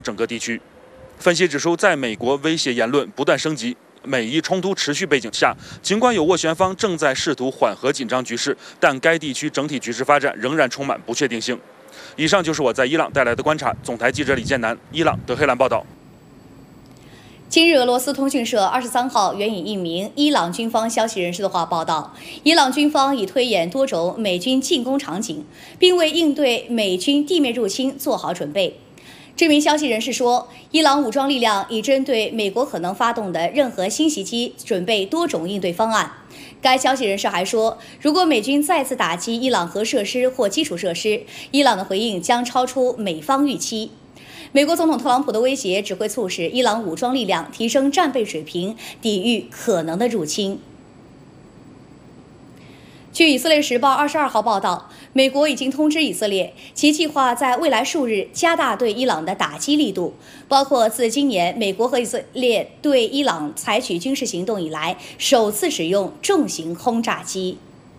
整个地区。分析指出，在美国威胁言论不断升级、美伊冲突持续背景下，尽管有斡旋方正在试图缓和紧张局势，但该地区整体局势发展仍然充满不确定性。以上就是我在伊朗带来的观察。总台记者李建南，伊朗德黑兰报道。 今日，俄罗斯通讯社23号援引一名伊朗军方消息人士的话报道，伊朗军方已推演多种美军进攻场景，并为应对美军地面入侵做好准备。这名消息人士说，伊朗武装力量已针对美国可能发动的任何新袭击准备多种应对方案。该消息人士还说，如果美军再次打击伊朗核设施或基础设施，伊朗的回应将超出美方预期。美国总统特朗普的威胁只会促使伊朗武装力量提升战备水平，抵御可能的入侵。据以色列时报22号报道，美国已经通知以色列，其计划在未来数日加大对伊朗的打击力度，包括自今年美国和以色列对伊朗采取军事行动以来，首次使用重型轰炸机。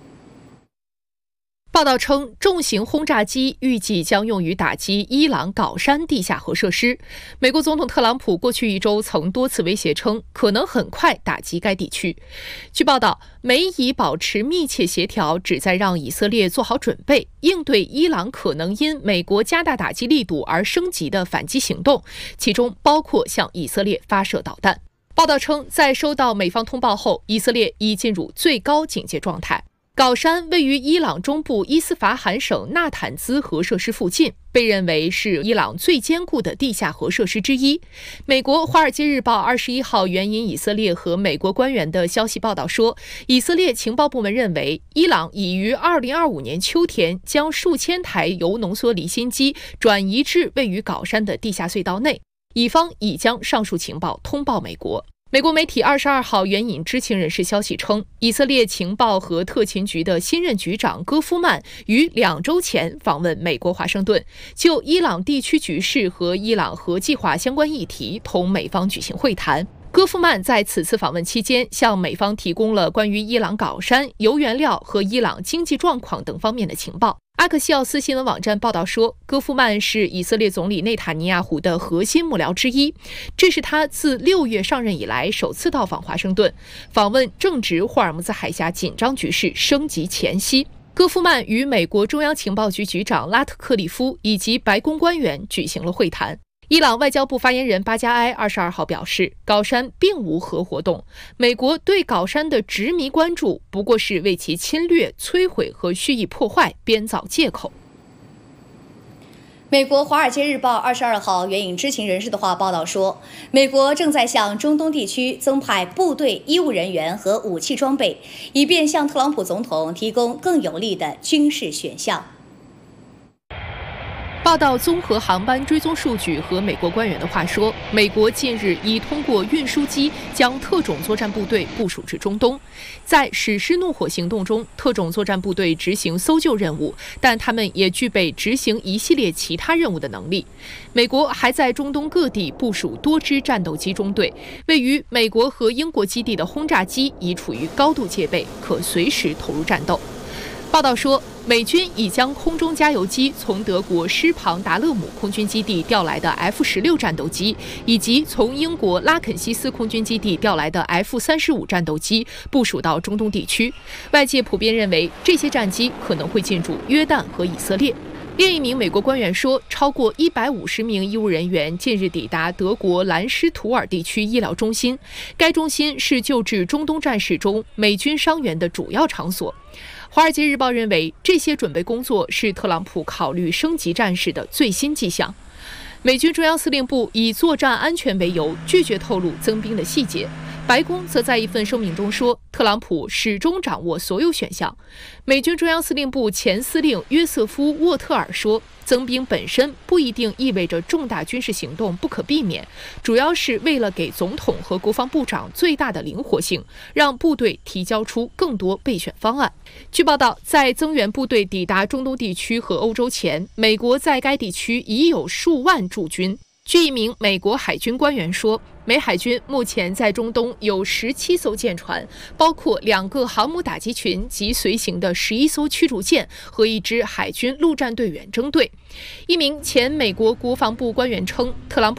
报道称，重型轰炸机预计将用于打击伊朗镐山地下核设施。美国总统特朗普过去一周曾多次威胁称，可能很快打击该地区。据报道，美以保持密切协调，旨在让以色列做好准备，应对伊朗可能因美国加大打击力度而升级的反击行动，其中包括向以色列发射导弹。报道称，在收到美方通报后，以色列已进入最高警戒状态。镐山位于伊朗中部伊斯法罕省纳坦兹核设施附近，被认为是伊朗最坚固的地下核设施之一。美国《华尔街日报》21号援引以色列和美国官员的消息报道说，以色列情报部门认为，伊朗已于2025年秋天将数千台铀浓缩离心机转移至位于镐山的地下隧道内。以方已将上述情报通报美国。美国媒体22号援引知情人士消息称，以色列情报和特勤局的新任局长戈夫曼于2周前访问美国华盛顿，就伊朗地区局势和伊朗核计划相关议题同美方举行会谈。戈夫曼在此次访问期间向美方提供了关于伊朗镐山、铀原料和伊朗经济状况等方面的情报。阿克西奥斯新闻网站报道说，戈夫曼是以色列总理内塔尼亚胡的核心幕僚之一，这是他自6月上任以来首次到访华盛顿，访问正值霍尔木兹海峡紧张局势升级前夕。戈夫曼与美国中央情报局局长拉特克利夫以及白宫官员举行了会谈。伊朗外交部发言人巴加埃22号表示，镐山并无核活动，美国对镐山的执迷关注不过是为其侵略、摧毁和蓄意破坏编造借口。 美国《华尔街日报》22号援引知情人士的话报道说，美国正在向中东地区增派部队、医务人员和武器装备，以便向特朗普总统提供更有利的军事选项。 报道综合航班追踪数据和美国官员的话说，美国近日已通过运输机将特种作战部队部署至中东。在史诗怒火行动中，特种作战部队执行搜救任务，但他们也具备执行一系列其他任务的能力。美国还在中东各地部署多支战斗机中队，位于美国和英国基地的轰炸机已处于高度戒备，可随时投入战斗。报道说，美军已将空中加油机从德国施庞达勒姆空军基地调来的 F-16战斗机，以及从英国拉肯西斯空军基地调来的 F-35战斗机部署到中东地区。外界普遍认为，这些战机可能会进驻约旦和以色列。另一名美国官员说，超过150名医务人员近日抵达德国兰施图尔地区医疗中心，该中心是救治中东战事中美军伤员的主要场所。《华尔街日报》认为，这些准备工作是特朗普考虑升级战事的最新迹象。美军中央司令部以作战安全为由，拒绝透露增兵的细节。白宫则在一份声明中说，特朗普始终掌握所有选项。美军中央司令部前司令约瑟夫·沃特尔说，增兵本身不一定意味着重大军事行动不可避免，主要是为了给总统和国防部长最大的灵活性，让部队提交出更多备选方案。据报道，在增援部队抵达中东地区和欧洲前，美国在该地区已有数万驻军。据一名美国海军官员说，美海军目前在中东有17艘舰船，包括2个航母打击群及随行的11艘驱逐舰和一支海军陆战队远征队。一名前美国国防部官员称，特朗普